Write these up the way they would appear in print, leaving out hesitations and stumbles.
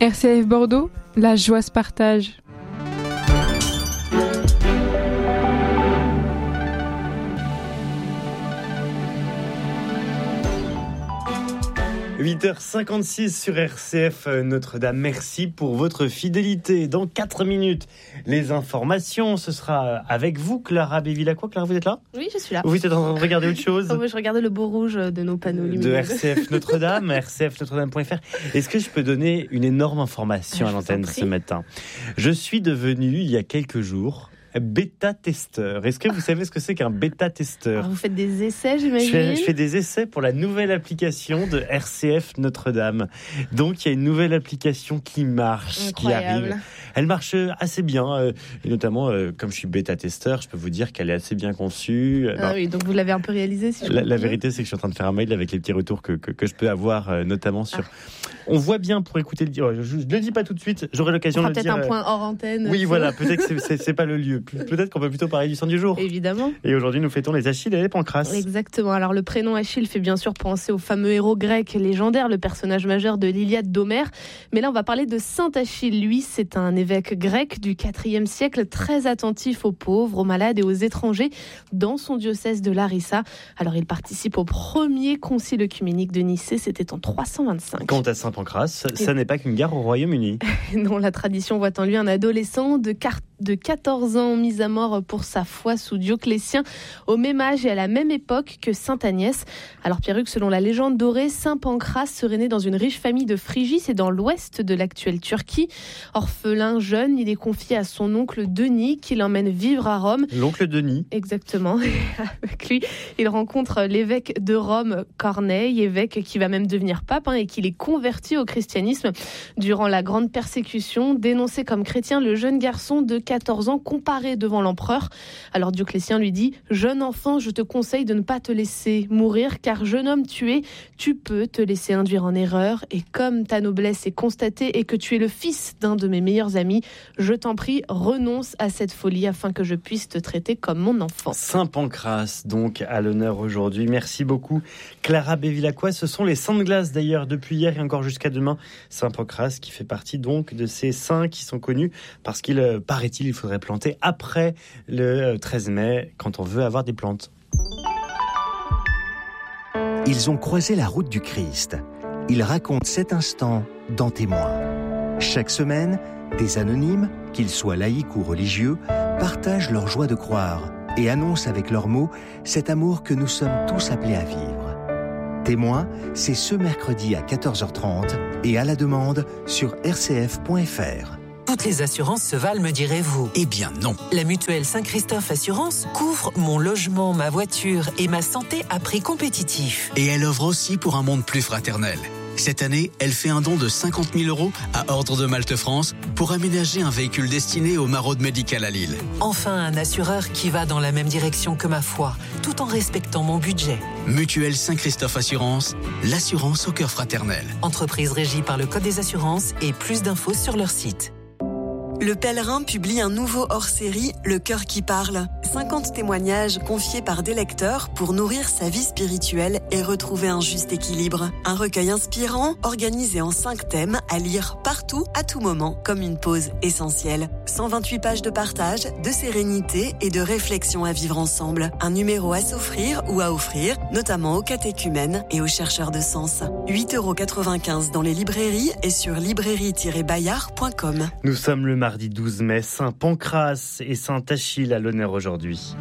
RCF Bordeaux, la joie se partage. « 8h56 sur RCF Notre-Dame. Merci pour votre fidélité. Dans 4 minutes, les informations. Ce sera avec vous, Clara Bévilacqua. Clara, vous êtes là ? Oui, je suis là. Vous êtes en train de regarder autre chose ? Je regardais le beau rouge de nos panneaux lumineux. De RCF Notre-Dame, rcfnotredame.fr. Est-ce que je peux donner une énorme information à l'antenne ce matin ? Je suis devenu, il y a quelques jours, bêta-testeur. Est-ce que vous savez ce que c'est qu'un bêta-testeur ? Alors vous faites des essais, j'imagine ? Je fais des essais pour la nouvelle application de RCF Notre-Dame. Donc, il y a une nouvelle application qui marche, Incroyable. qui arrive. Elle marche assez bien. Et notamment, comme je suis bêta-testeur, je peux vous dire qu'elle est assez bien conçue. Oui, donc vous l'avez un peu réalisé, si je La vérité, c'est que je suis en train de faire un mail avec les petits retours que je peux avoir, notamment sur... On voit bien pour écouter le... Je ne le dis pas tout de suite, j'aurai l'occasion de le dire. Peut-être un point hors antenne. Oui, voilà, peut-être que c'est pas le lieu. Peut-être qu'on peut plutôt parler du sang du jour. Évidemment. Et aujourd'hui, nous fêtons les Achilles et les Pancraces. Exactement. Alors, le prénom Achille fait bien sûr penser au fameux héros grec légendaire, le personnage majeur de l'Iliade d'Homère. Mais là, on va parler de Saint Achille. Lui, c'est un évêque grec du IVe siècle, très attentif aux pauvres, aux malades et aux étrangers dans son diocèse de Larissa. Alors, il participe au premier concile œcuménique de Nicée, c'était en 325. Quant à Saint Pancrace, ça n'est pas qu'une gare au Royaume-Uni. Non, la tradition voit en lui un adolescent de 14 ans mis à mort pour sa foi sous Dioclétien, au même âge et à la même époque que Sainte Agnès. Alors Pierruc, selon la légende dorée, Saint Pancrace serait né dans une riche famille de Phrygie, c'est dans l'ouest de l'actuelle Turquie. Orphelin jeune, il est confié à son oncle Denis qui l'emmène vivre à Rome. L'oncle Denis. Exactement. Avec lui, il rencontre l'évêque de Rome, Corneille, évêque qui va même devenir pape et qui l'est converti au christianisme durant la grande persécution. Dénoncé comme chrétien, le jeune garçon de 14 ans comparé devant l'empereur. Alors Dioclétien lui dit « Jeune enfant, je te conseille de ne pas te laisser mourir, car jeune homme tu es, tu peux te laisser induire en erreur. Et comme ta noblesse est constatée et que tu es le fils d'un de mes meilleurs amis, je t'en prie, renonce à cette folie afin que je puisse te traiter comme mon enfant. » Saint Pancrace, donc, à l'honneur aujourd'hui. Merci beaucoup, Clara Bévilacqua. Ce sont les saints de glace, d'ailleurs, depuis hier et encore jusqu'à demain. Saint Pancrace qui fait partie, donc, de ces saints qui sont connus parce qu'il, paraît-il, il faudrait planter après le 13 mai quand on veut avoir des plantes. Ils ont croisé la route du Christ. Ils racontent cet instant dans Témoins. Chaque semaine, des anonymes, qu'ils soient laïcs ou religieux, partagent leur joie de croire et annoncent avec leurs mots cet amour que nous sommes tous appelés à vivre. Témoins, c'est ce mercredi à 14h30 et à la demande sur rcf.fr. Toutes les assurances se valent, me direz-vous. Eh bien non. La mutuelle Saint-Christophe Assurance couvre mon logement, ma voiture et ma santé à prix compétitif. Et elle offre aussi pour un monde plus fraternel. Cette année, elle fait un don de 50 000 € à Ordre de Malte France pour aménager un véhicule destiné au maraude médical à Lille. Enfin, un assureur qui va dans la même direction que ma foi, tout en respectant mon budget. Mutuelle Saint-Christophe Assurance, l'assurance au cœur fraternel. Entreprise régie par le Code des assurances et plus d'infos sur leur site. Le Pèlerin publie un nouveau hors-série, Le Cœur qui parle. 50 témoignages confiés par des lecteurs pour nourrir sa vie spirituelle et retrouver un juste équilibre. Un recueil inspirant, organisé en 5 thèmes, à lire partout, à tout moment, comme une pause essentielle. 128 pages de partage, de sérénité et de réflexion à vivre ensemble. Un numéro à s'offrir ou à offrir, notamment aux catéchumènes et aux chercheurs de sens. 8,95 € dans les librairies et sur librairie-bayard.com. Nous sommes le mardi 12 mai, Saint Pancrace et Saint Achille à l'honneur aujourd'hui.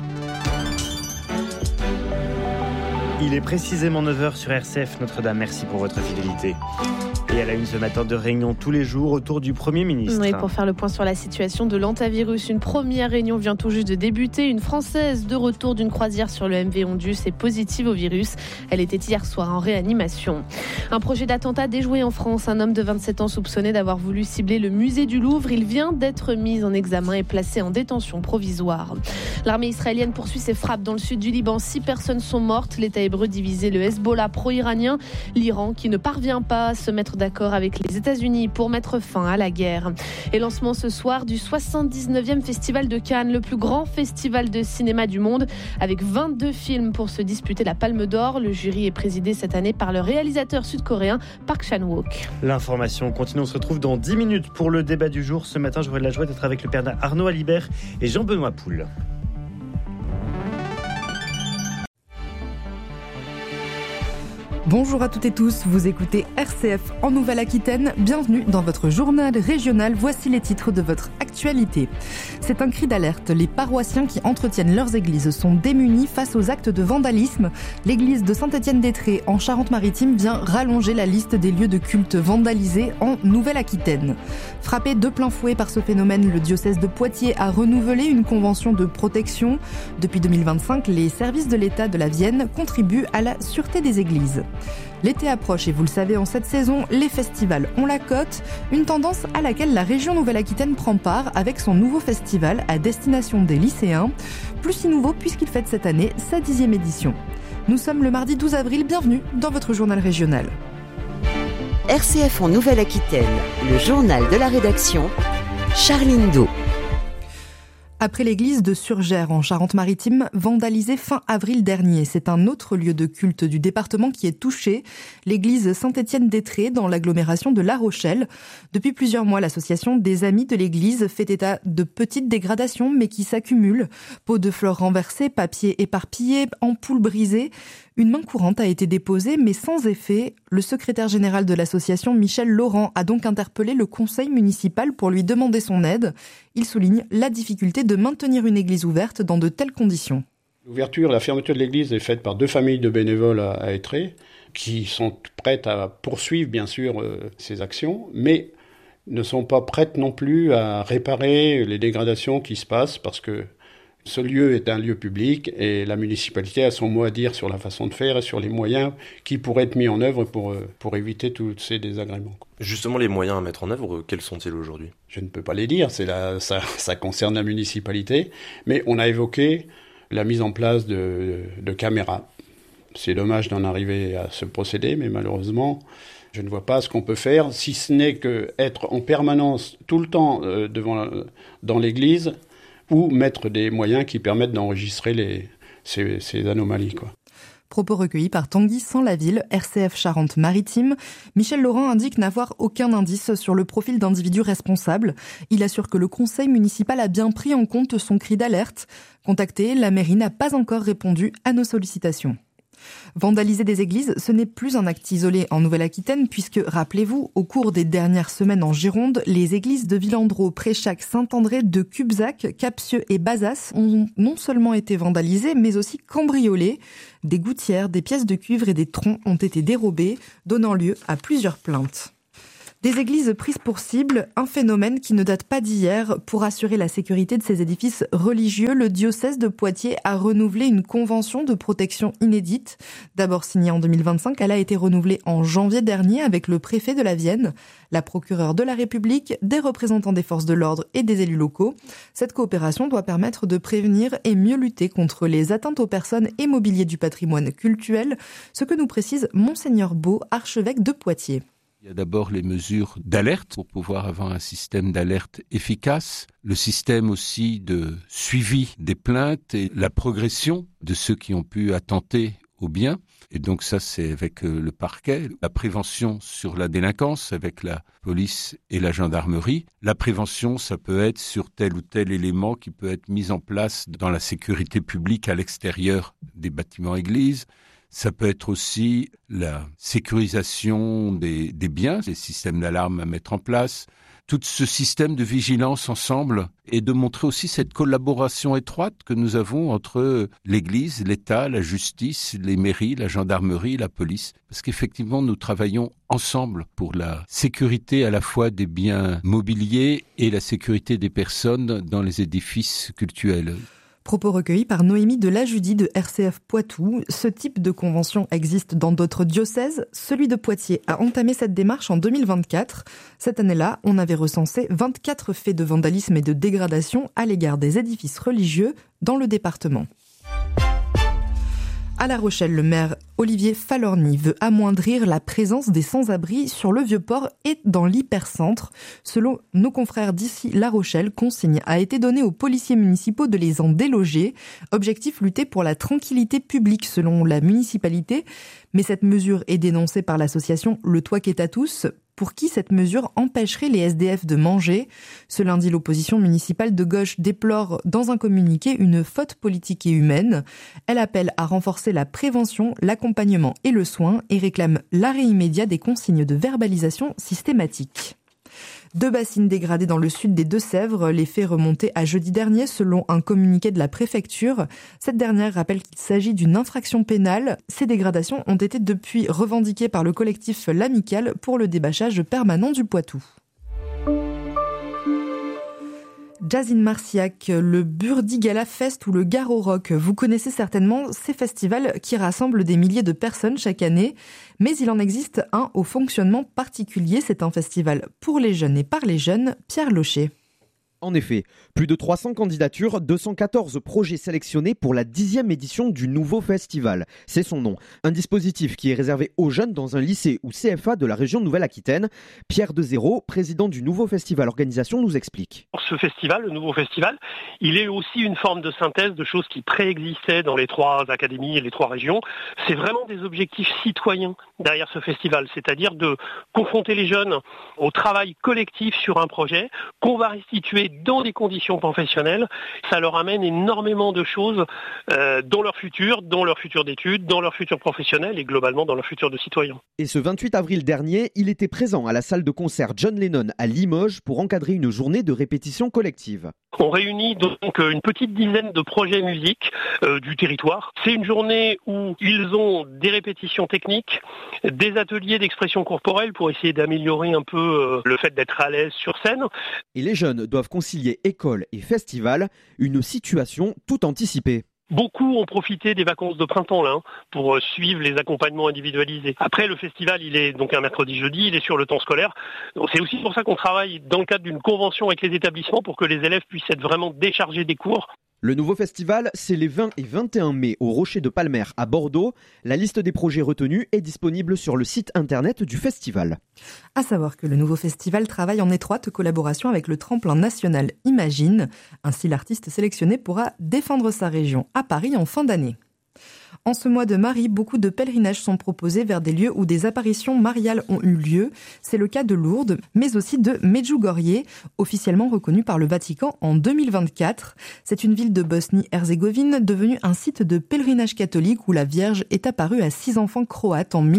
Il est précisément 9h sur RCF Notre-Dame. Merci pour votre fidélité. Et à la une ce matin de réunion tous les jours autour du Premier ministre. Oui, pour faire le point sur la situation de l'antavirus. Une première réunion vient tout juste de débuter. Une Française de retour d'une croisière sur le MV Ondus est positive au virus. Elle était hier soir en réanimation. Un projet d'attentat déjoué en France. Un homme de 27 ans soupçonné d'avoir voulu cibler le musée du Louvre. Il vient d'être mis en examen et placé en détention provisoire. L'armée israélienne poursuit ses frappes dans le sud du Liban. 6 personnes sont mortes. L'État hébreu Hébreux divisé, le Hezbollah pro-iranien, l'Iran qui ne parvient pas à se mettre d'accord avec les États-Unis pour mettre fin à la guerre. Et lancement ce soir du 79e Festival de Cannes, le plus grand festival de cinéma du monde, avec 22 films pour se disputer la Palme d'Or. Le jury est présidé cette année par le réalisateur sud-coréen Park Chan-wook. L'information continue, on se retrouve dans 10 minutes pour le débat du jour. Ce matin, j'aurai la joie d'être avec le père Arnaud Alibert et Jean-Benoît Poul. Bonjour à toutes et tous, vous écoutez RCF en Nouvelle-Aquitaine. Bienvenue dans votre journal régional. Voici les titres de votre actualité. C'est un cri d'alerte. Les paroissiens qui entretiennent leurs églises sont démunis face aux actes de vandalisme. L'église de Saint-Étienne-d'Étré en Charente-Maritime vient rallonger la liste des lieux de culte vandalisés en Nouvelle-Aquitaine. Frappé de plein fouet par ce phénomène, le diocèse de Poitiers a renouvelé une convention de protection. Depuis 2025, les services de l'État de la Vienne contribuent à la sûreté des églises. L'été approche et vous le savez, en cette saison, les festivals ont la cote, une tendance à laquelle la région Nouvelle-Aquitaine prend part avec son nouveau festival à destination des lycéens. Plus si nouveau puisqu'il fête cette année sa 10e édition. Nous sommes le mardi 12 avril, bienvenue dans votre journal régional. RCF en Nouvelle-Aquitaine, le journal de la rédaction, Charline Do. Après l'église de Surgères en Charente-Maritime, vandalisée fin avril dernier, c'est un autre lieu de culte du département qui est touché, l'église Saint-Étienne-d'Étré dans l'agglomération de La Rochelle. Depuis plusieurs mois, l'association des Amis de l'église fait état de petites dégradations mais qui s'accumulent. Pots de fleurs renversés, papier éparpillé, ampoules brisées. Une main courante a été déposée, mais sans effet. Le secrétaire général de l'association, Michel Laurent, a donc interpellé le conseil municipal pour lui demander son aide. Il souligne la difficulté de maintenir une église ouverte dans de telles conditions. La fermeture de l'église est faite par 2 familles de bénévoles à Étré, qui sont prêtes à poursuivre, bien sûr, ces actions, mais ne sont pas prêtes non plus à réparer les dégradations qui se passent, parce que ce lieu est un lieu public et la municipalité a son mot à dire sur la façon de faire et sur les moyens qui pourraient être mis en œuvre pour éviter tous ces désagréments. Justement, les moyens à mettre en œuvre, quels sont-ils aujourd'hui ? Je ne peux pas les dire, ça concerne la municipalité, mais on a évoqué la mise en place de caméras. C'est dommage d'en arriver à ce procédé, mais malheureusement, je ne vois pas ce qu'on peut faire, si ce n'est qu'être en permanence, tout le temps dans l'église, ou mettre des moyens qui permettent d'enregistrer ces anomalies, quoi. Propos recueillis par Tanguy Sans-Laville, RCF Charente-Maritime. Michel Laurent indique n'avoir aucun indice sur le profil d'individus responsables. Il assure que le conseil municipal a bien pris en compte son cri d'alerte. Contacté, la mairie n'a pas encore répondu à nos sollicitations. Vandaliser des églises, ce n'est plus un acte isolé en Nouvelle-Aquitaine puisque, rappelez-vous, au cours des dernières semaines en Gironde, les églises de Villandreau, Préchac, Saint-André, de Cubzac, Capsieux et Bazas ont non seulement été vandalisées mais aussi cambriolées. Des gouttières, des pièces de cuivre et des troncs ont été dérobés, donnant lieu à plusieurs plaintes. Des églises prises pour cible, un phénomène qui ne date pas d'hier. Pour assurer la sécurité de ces édifices religieux, le diocèse de Poitiers a renouvelé une convention de protection inédite. D'abord signée en 2025, elle a été renouvelée en janvier dernier avec le préfet de la Vienne, la procureure de la République, des représentants des forces de l'ordre et des élus locaux. Cette coopération doit permettre de prévenir et mieux lutter contre les atteintes aux personnes et mobilier du patrimoine cultuel, ce que nous précise Monseigneur Beau, archevêque de Poitiers. Il y a d'abord les mesures d'alerte pour pouvoir avoir un système d'alerte efficace, le système aussi de suivi des plaintes et la progression de ceux qui ont pu attenter aux biens. Et donc ça, c'est avec le parquet, la prévention sur la délinquance avec la police et la gendarmerie. La prévention, ça peut être sur tel ou tel élément qui peut être mis en place dans la sécurité publique à l'extérieur des bâtiments églises. Ça peut être aussi la sécurisation des biens, les systèmes d'alarme à mettre en place, tout ce système de vigilance ensemble et de montrer aussi cette collaboration étroite que nous avons entre l'Église, l'État, la justice, les mairies, la gendarmerie, la police. Parce qu'effectivement, nous travaillons ensemble pour la sécurité à la fois des biens mobiliers et la sécurité des personnes dans les édifices cultuels. Propos recueillis par Noémie de la Judie de RCF Poitou. Ce type de convention existe dans d'autres diocèses. Celui de Poitiers a entamé cette démarche en 2024. Cette année-là, on avait recensé 24 faits de vandalisme et de dégradation à l'égard des édifices religieux dans le département. À La Rochelle, le maire Olivier Falorni veut amoindrir la présence des sans-abri sur le Vieux-Port et dans l'hypercentre. Selon nos confrères d'ici La Rochelle, consigne a été donnée aux policiers municipaux de les en déloger. Objectif, lutter pour la tranquillité publique selon la municipalité. Mais cette mesure est dénoncée par l'association Le Toit qu'est à tous, pour qui cette mesure empêcherait les SDF de manger. Ce lundi, l'opposition municipale de gauche déplore dans un communiqué une faute politique et humaine. Elle appelle à renforcer la prévention, l'accompagnement et le soin et réclame l'arrêt immédiat des consignes de verbalisation systématique. 2 bassines dégradées dans le sud des Deux-Sèvres, les faits remontés à jeudi dernier selon un communiqué de la préfecture. Cette dernière rappelle qu'il s'agit d'une infraction pénale. Ces dégradations ont été depuis revendiquées par le collectif L'Amicale pour le débâchage permanent du Poitou. Jazz in Marciac, le Burdigala Fest ou le Garo Rock. Vous connaissez certainement ces festivals qui rassemblent des milliers de personnes chaque année. Mais il en existe un au fonctionnement particulier. C'est un festival pour les jeunes et par les jeunes. Pierre Locher. En effet, plus de 300 candidatures, 214 projets sélectionnés pour la 10e édition du nouveau festival. C'est son nom. Un dispositif qui est réservé aux jeunes dans un lycée ou CFA de la région Nouvelle-Aquitaine. Pierre Dezéro, président du nouveau festival organisation, nous explique. Ce festival, le nouveau festival, il est aussi une forme de synthèse de choses qui préexistaient dans les 3 académies et les 3 régions. C'est vraiment des objectifs citoyens derrière ce festival, c'est-à-dire de confronter les jeunes au travail collectif sur un projet qu'on va restituer dans des conditions professionnelles. Ça leur amène énormément de choses dans leur futur d'études, dans leur futur professionnel et globalement dans leur futur de citoyen. Et ce 28 avril dernier, il était présent à la salle de concert John Lennon à Limoges pour encadrer une journée de répétition collective. On réunit donc une petite dizaine de projets musique du territoire. C'est une journée où ils ont des répétitions techniques, des ateliers d'expression corporelle pour essayer d'améliorer un peu le fait d'être à l'aise sur scène. Et les jeunes doivent concilier école et festival, une situation tout anticipée. Beaucoup ont profité des vacances de printemps là pour suivre les accompagnements individualisés. Après, le festival, il est donc un mercredi-jeudi, il est sur le temps scolaire. Donc, c'est aussi pour ça qu'on travaille dans le cadre d'une convention avec les établissements pour que les élèves puissent être vraiment déchargés des cours. Le nouveau festival, c'est les 20 et 21 mai au Rocher de Palmer à Bordeaux. La liste des projets retenus est disponible sur le site internet du festival. À savoir que le nouveau festival travaille en étroite collaboration avec le tremplin national Imagine. Ainsi, l'artiste sélectionné pourra défendre sa région à Paris en fin d'année. En ce mois de Marie, beaucoup de pèlerinages sont proposés vers des lieux où des apparitions mariales ont eu lieu. C'est le cas de Lourdes, mais aussi de Medjugorje, officiellement reconnue par le Vatican en 2024. C'est une ville de Bosnie-Herzégovine devenue un site de pèlerinage catholique où la Vierge est apparue à 6 enfants croates en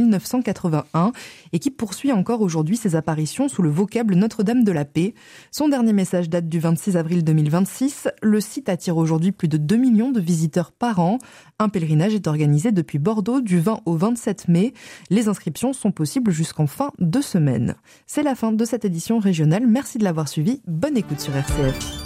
1981 et qui poursuit encore aujourd'hui ses apparitions sous le vocable Notre-Dame de la Paix. Son dernier message date du 26 avril 2026. Le site attire aujourd'hui plus de 2 millions de visiteurs par an. Un pèlerinage est organisé depuis Bordeaux du 20 au 27 mai. Les inscriptions sont possibles jusqu'en fin de semaine. C'est la fin de cette édition régionale. Merci de l'avoir suivi. Bonne écoute sur RCF.